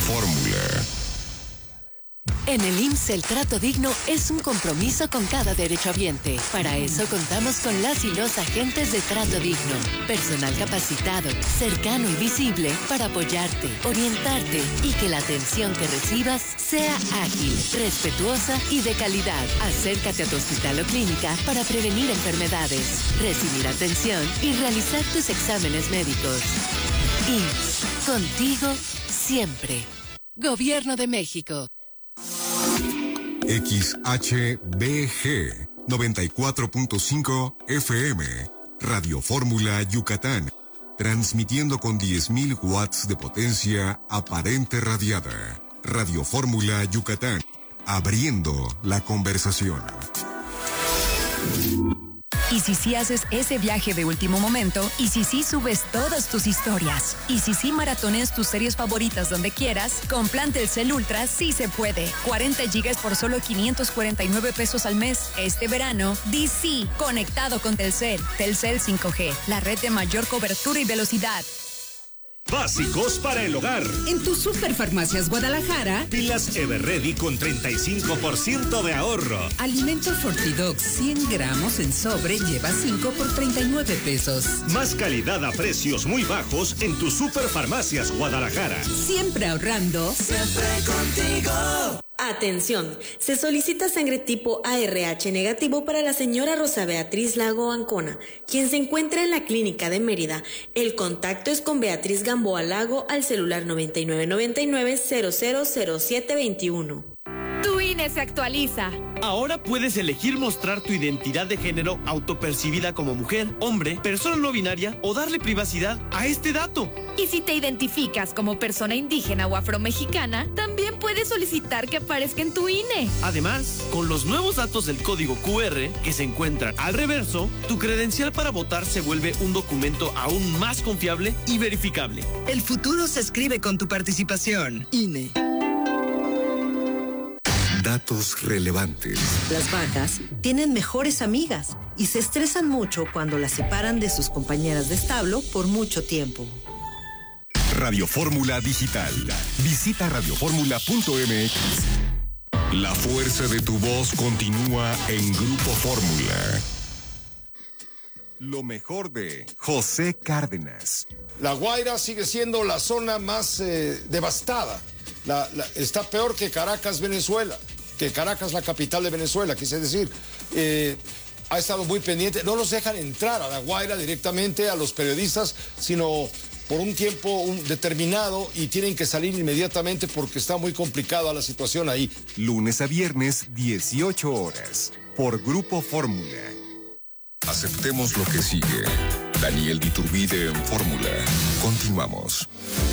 Fórmula. En el IMSS el trato digno es un compromiso con cada derechohabiente. Para eso contamos con las y los agentes de trato digno. Personal capacitado, cercano y visible para apoyarte, orientarte y que la atención que recibas sea ágil, respetuosa y de calidad. Acércate a tu hospital o clínica para prevenir enfermedades, recibir atención y realizar tus exámenes médicos. IMSS, contigo siempre. Gobierno de México. XHBG 94.5 FM, Radio Fórmula Yucatán, transmitiendo con 10.000 watts de potencia aparente radiada. Radio Fórmula Yucatán, abriendo la conversación. Y si haces ese viaje de último momento, y si subes todas tus historias, y si maratoneas tus series favoritas donde quieras, con plan Telcel Ultra sí se puede. 40 gigas por solo 549 pesos al mes. Este verano, di sí, conectado con Telcel. Telcel 5G, la red de mayor cobertura y velocidad. Básicos para el hogar. En tu Superfarmacias Guadalajara, pilas Everready con 35% de ahorro. Alimento Fortidox 100 gramos en sobre lleva 5 por 39 pesos. Más calidad a precios muy bajos en tu Superfarmacias Guadalajara. Siempre ahorrando, siempre contigo. Atención, se solicita sangre tipo ARH negativo para la señora Rosa Beatriz Lago Ancona, quien se encuentra en la clínica de Mérida. El contacto es con Beatriz Gamboa Lago al celular 9999-000721. Tu INE se actualiza. Ahora puedes elegir mostrar tu identidad de género autopercibida como mujer, hombre, persona no binaria o darle privacidad a este dato. Y si te identificas como persona indígena o afromexicana, también puedes solicitar que aparezca en tu INE. Además, con los nuevos datos del código QR que se encuentran al reverso, tu credencial para votar se vuelve un documento aún más confiable y verificable. El futuro se escribe con tu participación. INE. Datos relevantes. Las vacas tienen mejores amigas y se estresan mucho cuando las separan de sus compañeras de establo por mucho tiempo. Radio Fórmula Digital. Visita radioformula.mx. La fuerza de tu voz continúa en Grupo Fórmula. Lo mejor de José Cárdenas. La Guaira sigue siendo la zona más devastada. Está peor que Caracas, Venezuela. Que Caracas, la capital de Venezuela, quise decir. Ha estado muy pendiente. No los dejan entrar a La Guaira directamente a los periodistas, sino por un tiempo determinado y tienen que salir inmediatamente porque está muy complicada la situación ahí. Lunes a viernes, 18 horas, por Grupo Fórmula. Aceptemos lo que sigue. Daniel Iturbide en Fórmula. Continuamos.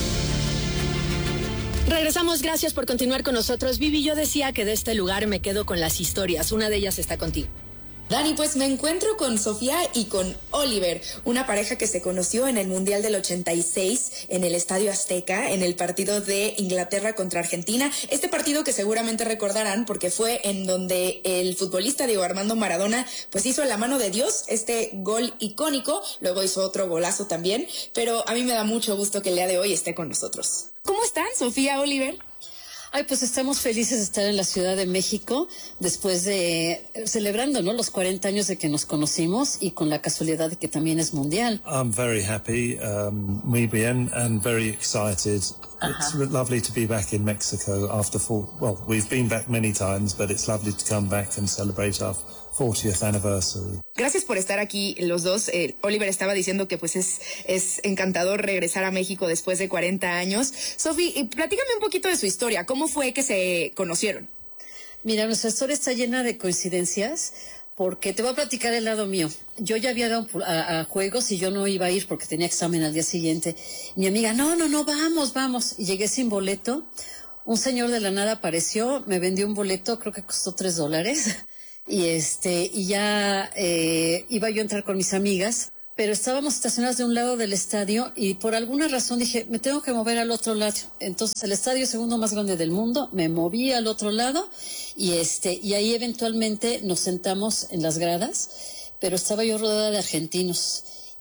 Regresamos, gracias por continuar con nosotros. Vivi, yo decía que de este lugar me quedo con las historias. Una de ellas está contigo. Dani, pues me encuentro con Sofía y con Oliver, una pareja que se conoció en el Mundial del 86 en el Estadio Azteca, en el partido de Inglaterra contra Argentina. Este partido que seguramente recordarán porque fue en donde el futbolista Diego Armando Maradona pues hizo la mano de Dios, este gol icónico, luego hizo otro golazo también, pero a mí me da mucho gusto que el día de hoy esté con nosotros. ¿Cómo están, Sofía, Oliver? Ay, pues estamos felices de estar en la Ciudad de México después de celebrando, ¿no?, los 40 años de que nos conocimos y con la casualidad de que también es mundial. I'm very happy, muy bien, and very excited. It's lovely to be back in Mexico after we've been back many times, but it's lovely to come back and celebrate our 40th anniversary. Gracias por estar aquí los dos. Oliver estaba diciendo que pues es encantador regresar a México después de 40 años. Sofi, platícame un poquito de su historia. ¿Cómo fue que se conocieron? Mira, nuestra historia está llena de coincidencias porque te voy a platicar el lado mío. Yo ya había dado a juegos y yo no iba a ir porque tenía examen al día siguiente. Mi amiga, no, vamos. Y llegué sin boleto. Un señor de la nada apareció, me vendió un boleto, creo que costó $3. Y ya iba yo a entrar con mis amigas, pero estábamos estacionadas de un lado del estadio y por alguna razón dije, me tengo que mover al otro lado. Entonces el estadio segundo más grande del mundo, me moví al otro lado y ahí eventualmente nos sentamos en las gradas, pero estaba yo rodeada de argentinos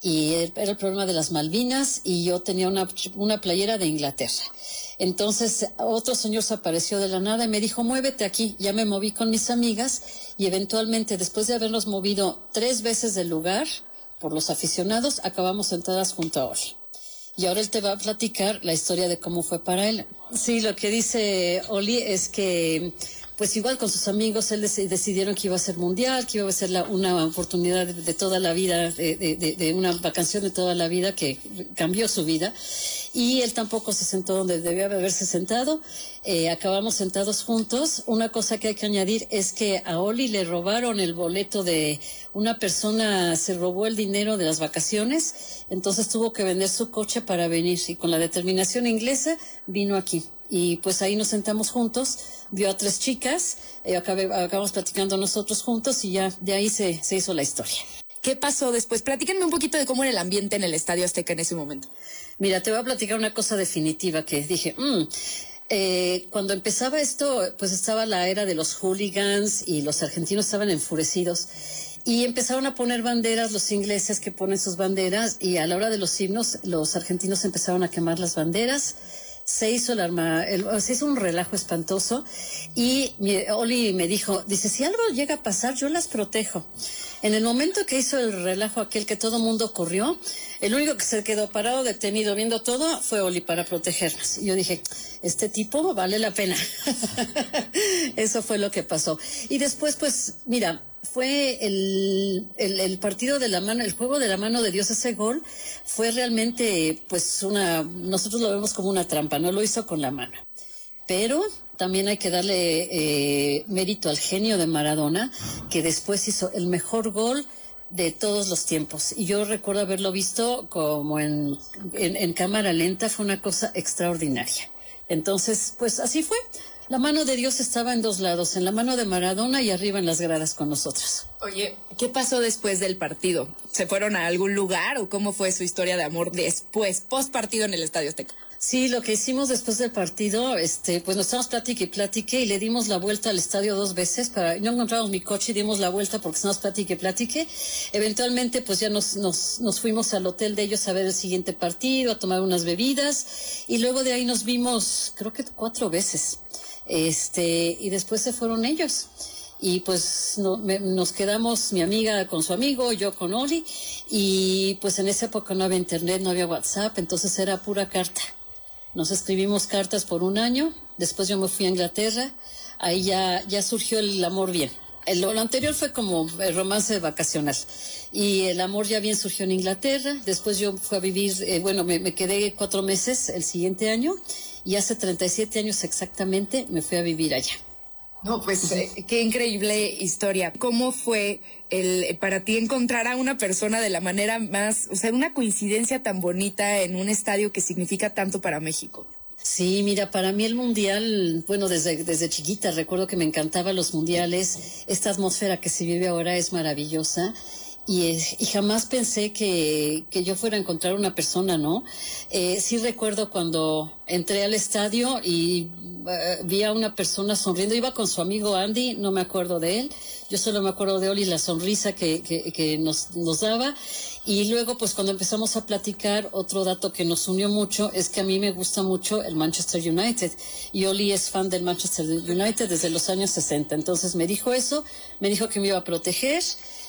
y era el problema de las Malvinas y yo tenía una playera de Inglaterra. Entonces otro señor se apareció de la nada y me dijo, muévete aquí. Ya me moví con mis amigas y eventualmente, después de habernos movido 3 veces del lugar por los aficionados, acabamos sentadas junto a Oli. Y ahora él te va a platicar la historia de cómo fue para él. Sí, lo que dice Oli es que, pues igual con sus amigos, él decidieron que iba a ser mundial, que iba a ser una oportunidad de toda la vida, de una vacación de toda la vida que cambió su vida. Y él tampoco se sentó donde debía haberse sentado. Acabamos sentados juntos. Una cosa que hay que añadir es que a Oli le robaron el boleto de una persona, se robó el dinero de las vacaciones, entonces tuvo que vender su coche para venir y con la determinación inglesa vino aquí. Y pues ahí nos sentamos juntos, vio a 3 chicas, acabamos platicando nosotros juntos y ya de ahí se hizo la historia. ¿Qué pasó después? Platíquenme un poquito de cómo era el ambiente en el Estadio Azteca en ese momento. Mira, te voy a platicar una cosa definitiva que dije, cuando empezaba esto, pues estaba la era de los hooligans y los argentinos estaban enfurecidos y empezaron a poner banderas, los ingleses que ponen sus banderas, y a la hora de los himnos, los argentinos empezaron a quemar las banderas. Se hizo un relajo espantoso y Oli me dijo, dice, si algo llega a pasar, yo las protejo. En el momento que hizo el relajo aquel que todo mundo corrió, el único que se quedó parado, detenido, viendo todo, fue Oli para protegernos. Y yo dije, este tipo vale la pena. Eso fue lo que pasó. Y después, pues, mira, fue el partido de la mano, el juego de la mano de Dios. Ese gol fue realmente, pues, nosotros lo vemos como una trampa, no lo hizo con la mano. Pero también hay que darle mérito al genio de Maradona, que después hizo el mejor gol de todos los tiempos. Y yo recuerdo haberlo visto como en cámara lenta, fue una cosa extraordinaria. Entonces, pues así fue. La mano de Dios estaba en 2 lados, en la mano de Maradona y arriba en las gradas con nosotros. Oye, ¿qué pasó después del partido? ¿Se fueron a algún lugar o cómo fue su historia de amor después, post partido en el Estadio Azteca? Sí, lo que hicimos después del partido, pues nos estábamos platique y le dimos la vuelta al estadio 2 veces no encontramos mi coche y dimos la vuelta porque estábamos platique. Eventualmente, pues ya nos fuimos al hotel de ellos a ver el siguiente partido, a tomar unas bebidas y luego de ahí nos vimos, creo que 4 veces. Y después se fueron ellos. Y pues nos quedamos, mi amiga con su amigo, yo con Oli, y pues en esa época no había internet, no había WhatsApp, entonces era pura carta. Nos escribimos cartas por 1 año, después yo me fui a Inglaterra, ahí ya surgió el amor bien. Lo anterior fue como el romance vacacional y el amor ya bien surgió en Inglaterra. Después yo fui a vivir, me quedé 4 meses el siguiente año y hace 37 años exactamente me fui a vivir allá. No, pues qué increíble historia. ¿Cómo fue para ti encontrar a una persona de la manera más, una coincidencia tan bonita en un estadio que significa tanto para México? Sí, mira, para mí el mundial, desde chiquita recuerdo que me encantaban los mundiales. Esta atmósfera que se vive ahora es maravillosa. Y jamás pensé que yo fuera a encontrar una persona, ¿no? Sí recuerdo cuando entré al estadio y vi a una persona sonriendo. Iba con su amigo Andy, no me acuerdo de él. Yo solo me acuerdo de Oli, la sonrisa que nos daba. Y luego, pues cuando empezamos a platicar, otro dato que nos unió mucho es que a mí me gusta mucho el Manchester United. Y Oli es fan del Manchester United desde los años 60. Entonces me dijo eso, me dijo que me iba a proteger.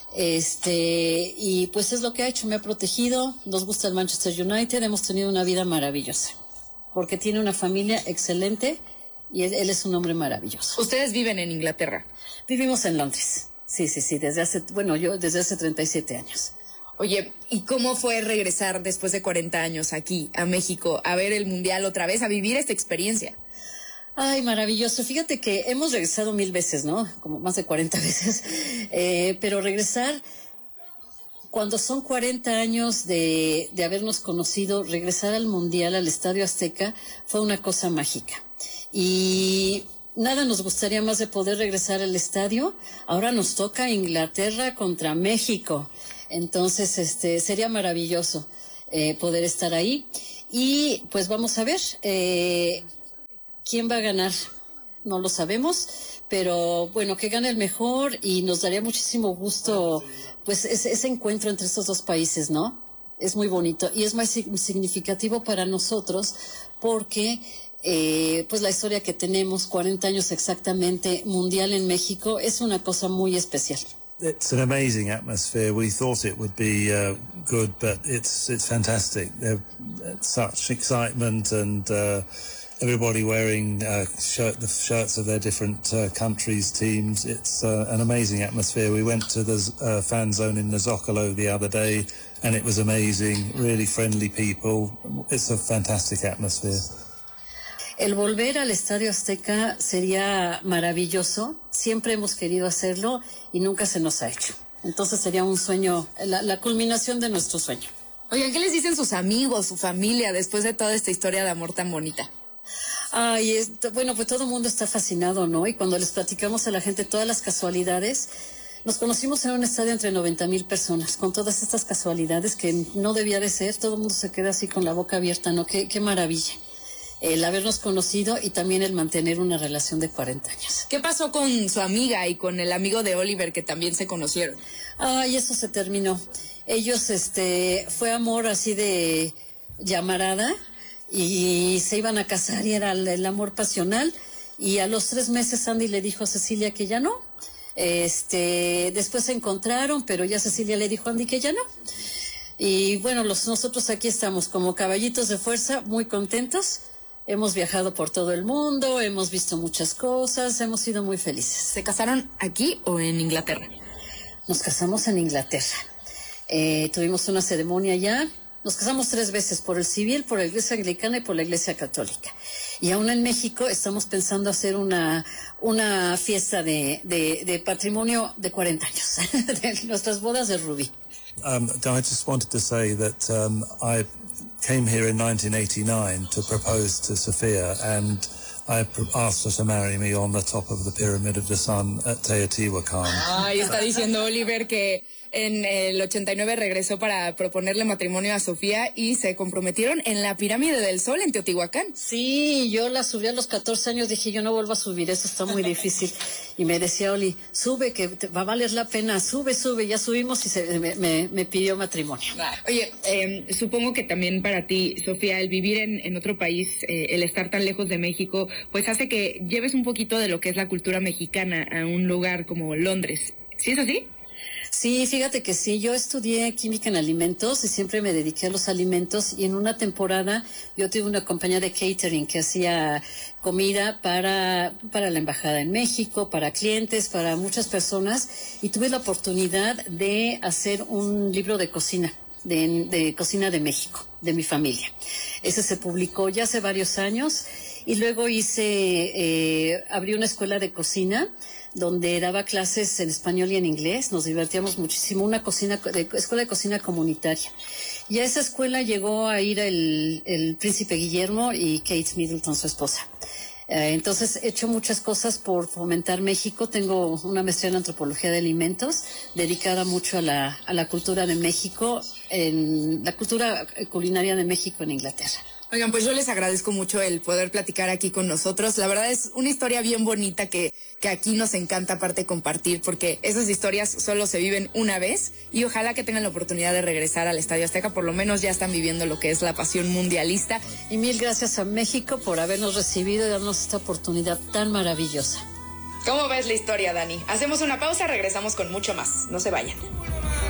Y pues es lo que ha hecho, me ha protegido, nos gusta el Manchester United, hemos tenido una vida maravillosa, porque tiene una familia excelente y él es un hombre maravilloso. ¿Ustedes viven en Inglaterra? Vivimos en Londres, sí, yo desde hace 37 años. Oye, ¿y cómo fue regresar después de 40 años aquí a México, a ver el Mundial otra vez, a vivir esta experiencia? Ay, maravilloso. Fíjate que hemos regresado 1000 veces, ¿no? Como más de 40 veces. Pero regresar, cuando son 40 años de habernos conocido, regresar al Mundial, al Estadio Azteca, fue una cosa mágica. Y nada nos gustaría más de poder regresar al estadio. Ahora nos toca Inglaterra contra México. Entonces, sería maravilloso poder estar ahí. Y pues vamos a ver, ¿quién va a ganar? No lo sabemos, pero bueno, que gane el mejor y nos daría muchísimo gusto, pues ese encuentro entre estos 2 países, ¿no? Es muy bonito y es más significativo para nosotros porque pues la historia que tenemos, 40 años exactamente, mundial en México, es una cosa muy especial. It's an amazing atmosphere. We thought it would be good, but it's fantastic. There's such excitement and everybody wearing the shirts of their different countries, teams. It's an amazing atmosphere. We went to the fan zone in the Zocalo the other day, and it was amazing. Really friendly people. It's a fantastic atmosphere. El volver al Estadio Azteca sería maravilloso. Siempre hemos querido hacerlo y nunca se nos ha hecho. Entonces sería un sueño, la culminación de nuestro sueño. Oigan, ¿qué les dicen sus amigos, su familia, después de toda esta historia de amor tan bonita? Ay, bueno, pues todo el mundo está fascinado, ¿no? Y cuando les platicamos a la gente todas las casualidades, nos conocimos en un estadio entre 90,000 personas, con todas estas casualidades que no debía de ser. Todo el mundo se queda así con la boca abierta, ¿no? Qué maravilla. El habernos conocido y también el mantener una relación de 40 años. ¿Qué pasó con su amiga y con el amigo de Oliver que también se conocieron? Ay, eso se terminó. Ellos, fue amor así de llamarada y se iban a casar y era el amor pasional. Y a los 3 meses Andy le dijo a Cecilia que ya no. Después se encontraron, pero ya Cecilia le dijo a Andy que ya no. Y bueno, nosotros aquí estamos como caballitos de fuerza, muy contentos. Hemos viajado por todo el mundo, hemos visto muchas cosas, hemos sido muy felices. ¿Se casaron aquí o en Inglaterra? Nos casamos en Inglaterra. Tuvimos una ceremonia allá. Nos casamos 3 veces, por el civil, por la iglesia anglicana y por la iglesia católica. Y aún en México estamos pensando hacer una fiesta de patrimonio de 40 años, de nuestras bodas de Rubí. I just wanted to say that I came here in 1989 to propose to Sophia, and I asked her to marry me on the top of the Pyramid of the Sun at Teotihuacan. Ay, está diciendo Oliver que en el 89 regresó para proponerle matrimonio a Sofía y se comprometieron en la Pirámide del Sol en Teotihuacán. Sí, yo la subí a los 14 años, dije yo no vuelvo a subir, eso está muy difícil. Y me decía Oli, sube que va a valer la pena, sube, ya subimos y me pidió matrimonio. Oye, supongo que también para ti, Sofía, el vivir en otro país, el estar tan lejos de México, pues hace que lleves un poquito de lo que es la cultura mexicana a un lugar como Londres. ¿Sí es así? Sí, fíjate que sí, yo estudié química en alimentos y siempre me dediqué a los alimentos y en una temporada yo tuve una compañía de catering que hacía comida para la embajada en México, para clientes, para muchas personas y tuve la oportunidad de hacer un libro de cocina, de cocina de México, de mi familia. Ese se publicó ya hace varios años y luego abrí una escuela de cocina donde daba clases en español y en inglés, nos divertíamos muchísimo, una escuela de cocina comunitaria. Y a esa escuela llegó a ir el príncipe Guillermo y Kate Middleton, su esposa. Entonces he hecho muchas cosas por fomentar México. Tengo una maestría en antropología de alimentos, dedicada mucho a la cultura de México, en la cultura culinaria de México en Inglaterra. Oigan, pues yo les agradezco mucho el poder platicar aquí con nosotros. La verdad es una historia bien bonita que aquí nos encanta aparte compartir, porque esas historias solo se viven una vez y ojalá que tengan la oportunidad de regresar al Estadio Azteca. Por lo menos ya están viviendo lo que es la pasión mundialista. Y mil gracias a México por habernos recibido y darnos esta oportunidad tan maravillosa. ¿Cómo ves la historia, Dani? Hacemos una pausa, regresamos con mucho más. No se vayan.